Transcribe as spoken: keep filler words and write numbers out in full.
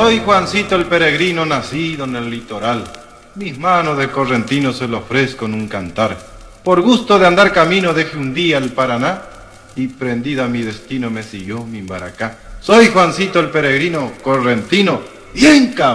Soy Juancito el peregrino nacido en el litoral. Mis manos de correntino se lo ofrezco en un cantar. Por gusto de andar camino dejé un día el Paraná y prendida a mi destino me siguió mi Baracá. Soy Juancito el peregrino correntino y en